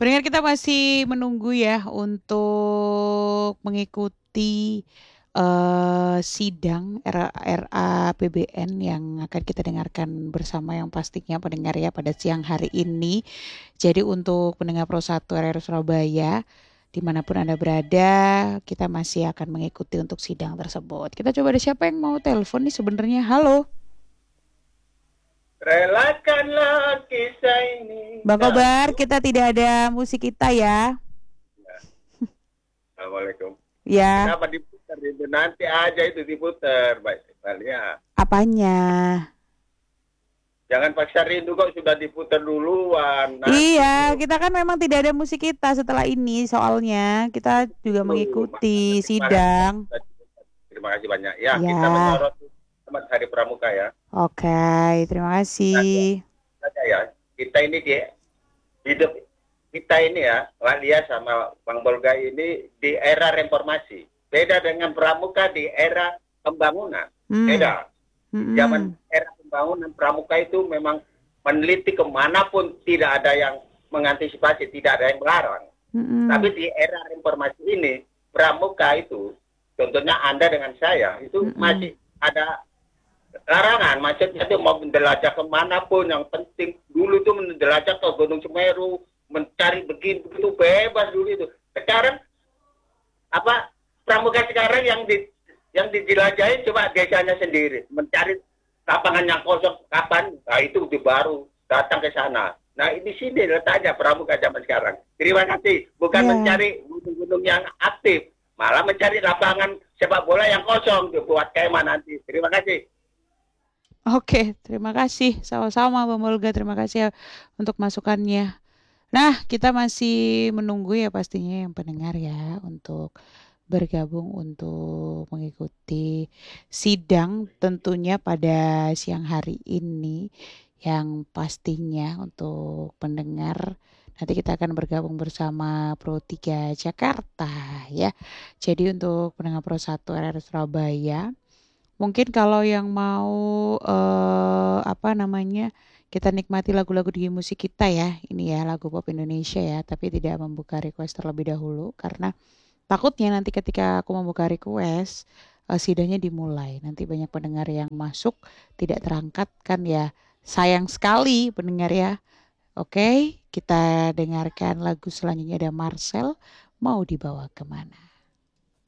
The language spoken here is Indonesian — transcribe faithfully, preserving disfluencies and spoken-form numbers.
Pendengar kita masih menunggu ya untuk mengikuti eh, sidang R- RAPBN yang akan kita dengarkan bersama yang pastinya pendengar ya pada siang hari ini. Jadi untuk pendengar Pro satu R R Surabaya, dimanapun Anda berada, kita masih akan mengikuti untuk sidang tersebut. Kita coba ada siapa yang mau telepon nih sebenarnya. Halo, Relakanlah kisah ini. Bang Dan Kobar, kita tidak ada musik kita ya. Assalamualaikum. Ya, Kenapa diputar itu? Nanti aja itu diputar, baik sekali ya. apanya? Jangan paksa rindu kok sudah diputar duluan. Nanti Iya, itu. kita kan memang tidak ada musik kita setelah ini soalnya kita juga Tuh, mengikuti terima kasih. sidang. Terima kasih banyak. Ya, kita Ya, menyorot Selamat Hari Pramuka ya. oke, terima kasih. Nah, saja ya. Kita ini di hidup kita ini ya, Walia sama Bang Bolga ini di era reformasi. Beda dengan Pramuka di era pembangunan. Hmm, Beda. Zaman hmm, era pembangunan Pramuka itu memang meneliti kemanapun tidak ada yang mengantisipasi, tidak ada yang melarang. Tapi hmm, di era reformasi ini, Pramuka itu, contohnya Anda dengan saya, itu hmm, masih ada larangan. Maksudnya itu mau menjelajah kemanapun, yang penting dulu itu menjelajah ke Gunung Semeru, mencari begini, begitu bebas dulu itu. Sekarang, apa, Pramuka sekarang yang di yang dijelajahin coba desanya sendiri, mencari lapangan yang kosong kapan, nah itu di baru datang ke sana. Nah ini sini letaknya Pramuka zaman sekarang. Terima kasih, bukan ya, mencari gunung-gunung yang aktif, malah mencari lapangan sepak bola yang kosong buat kemah nanti. Terima kasih. oke, terima kasih. Sama-sama Bang Olga, terima kasih ya untuk masukannya. Nah, kita masih menunggu ya pastinya yang pendengar ya untuk bergabung untuk mengikuti sidang tentunya pada siang hari ini yang pastinya untuk pendengar nanti kita akan bergabung bersama Pro tiga Jakarta ya. Jadi untuk pendengar Pro satu R R Surabaya mungkin kalau yang mau eh, apa namanya kita nikmati lagu-lagu di musik kita ya. Ini ya lagu pop Indonesia ya, tapi tidak membuka request terlebih dahulu karena takutnya nanti ketika aku membuka request, eh, sidangnya dimulai. Nanti banyak pendengar yang masuk tidak terangkat kan ya. Sayang sekali pendengar ya. Oke, kita dengarkan lagu selanjutnya ada Marcel. Mau dibawa kemana?